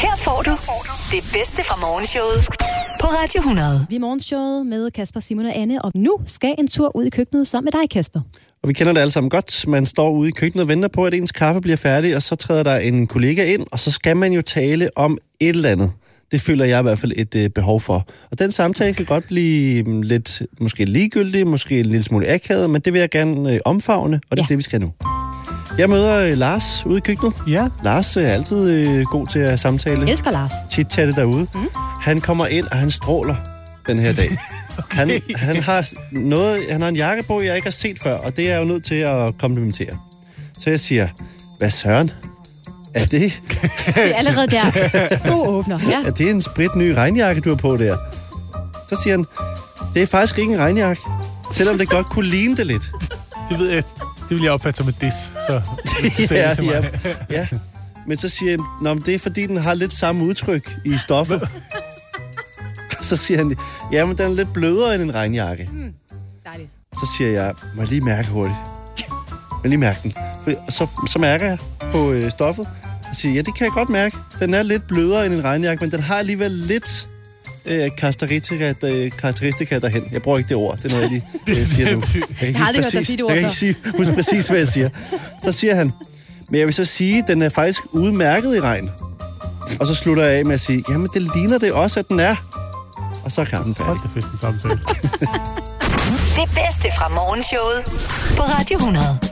Her får du det bedste fra morgenshowet på Radio 100. Vi er morgenshowet med Kasper, Simon og Anne, og nu skal en tur ud i køkkenet sammen med dig, Kasper. Og vi kender det alle sammen godt. Man står ude i køkkenet og venter på, at ens kaffe bliver færdig, og så træder der en kollega ind, og så skal man jo tale om et eller andet. Det føler jeg i hvert fald et behov for. Og den samtale kan godt blive lidt måske ligegyldig, måske en lille smule akavet, men det vil jeg gerne omfavne, og det er det, vi skal nu. Jeg møder Lars ude i køkkenet. Ja. Lars er altid god til at samtale. Jeg elsker Lars. Chit-chatte derude. Han kommer ind, og han stråler den her dag. Okay. Han har en jakke på, jeg ikke har set før, og det er jeg jo nødt til at komplimentere. Så jeg siger, hvad søren? Er det? Det er allerede der. God åbner, ja. Er det en spritny regnjakke, du har på der? Så siger han, det er faktisk ikke en regnjakke, selvom det godt kunne ligne det lidt. Det ved jeg, det vil jeg opfatte som et diss, så ja. Men så siger jeg, det er fordi, den har lidt samme udtryk i stoffet. Så siger han, men den er lidt blødere end en regnjakke. Dejligt. Så siger jeg, må jeg lige mærke hurtigt? Må jeg lige mærke den? Og så mærker jeg på stoffet, og siger, det kan jeg godt mærke. Den er lidt blødere end en regnjakke, men den har alligevel lidt karakteristika derhen. Jeg bruger ikke det ord, det er noget, jeg lige siger nu. Jeg har aldrig hørt dig sige det ord. Jeg kan ikke huske præcis, hvad jeg siger. Så siger han, men jeg vil så sige, den er faktisk udmærket i regn. Og så slutter jeg af med at sige, jamen det ligner det også, at den er. Og så er kampen færdig. Hold da festen samtale. Det bedste fra morgenshowet på Radio 100.